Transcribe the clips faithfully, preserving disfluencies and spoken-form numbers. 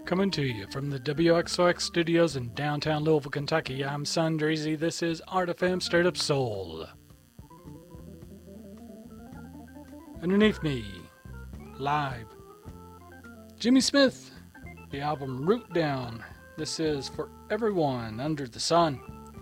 Coming to you from the W X O X studios in downtown Louisville, Kentucky, I'm Son Dreezy. This is Art F M Straight Up Soul. Underneath me, live, Jimmy Smith, the album Root Down. This is For Everyone Under the Sun.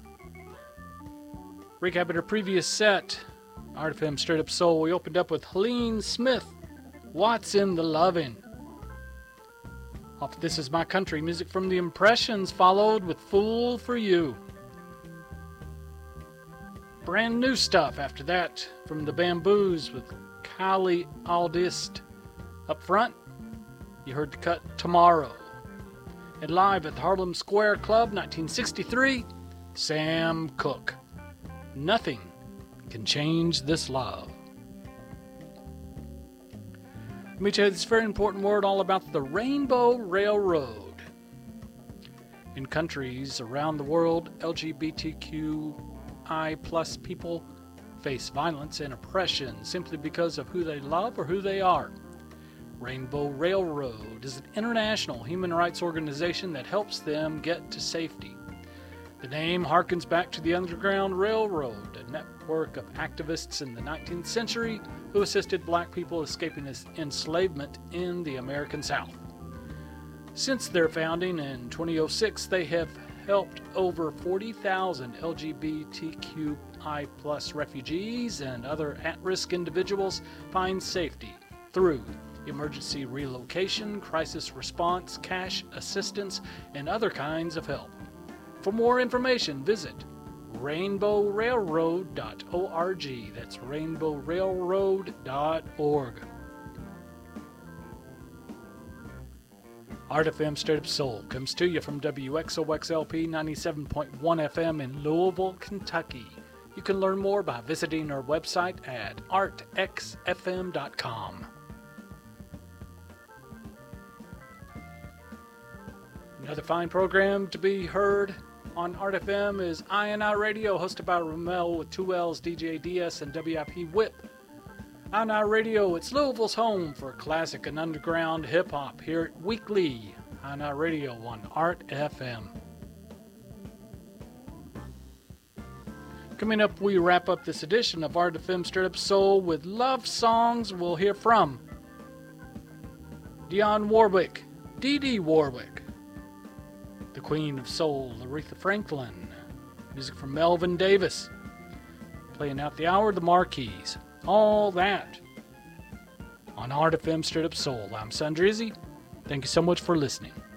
Recap of our previous set, Art F M Straight Up Soul. We opened up with Helene Smith, What's in the Lovin'? Off This Is My Country, music from The Impressions, followed with Fool for You. Brand new stuff after that from the Bamboos with Kylie Aldist. Up front, you heard the cut Tomorrow. And live at the Harlem Square Club, nineteen sixty-three, Sam Cooke. Nothing Can Change This Love. Let me tell you this very important word all about the Rainbow Railroad. In countries around the world, L G B T Q I plus people face violence and oppression simply because of who they love or who they are. Rainbow Railroad is an international human rights organization that helps them get to safety. The name harkens back to the Underground Railroad, a network of activists in the nineteenth century who assisted black people escaping enslavement in the American South. Since their founding in two thousand six, they have helped over forty thousand L G B T Q I plus refugees and other at-risk individuals find safety through emergency relocation, crisis response, cash assistance, and other kinds of help. For more information, visit rainbow railroad dot org. That's rainbow railroad dot org. Art F M Straight Up Soul comes to you from W X O X L P ninety-seven point one F M in Louisville, Kentucky. You can learn more by visiting our website at art x f m dot com. Another fine program to be heard on Art F M is I N I Radio, hosted by Ramel with two L's, D J D S, and W I P Whip. I N I Radio, it's Louisville's home for classic and underground hip-hop. Hear it weekly. I N I Radio on Art F M. Coming up, we wrap up this edition of Art F M Straight Up Soul with love songs. We'll hear from Dionne Warwick, Dee Dee Warwick, the Queen of Soul, Aretha Franklin, music from Melvin Davis, playing out the hour, the Marquis, all that on Art F M Straight Up Soul. I'm Son Dreezy. Thank you so much for listening.